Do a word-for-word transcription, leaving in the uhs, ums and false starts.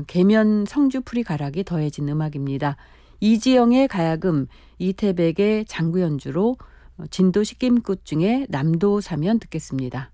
계면 성주풀이 가락이 더해진 음악입니다. 이지영의 가야금, 이태백의 장구 연주로 진도 십김꽃 중에 남도 사면 듣겠습니다.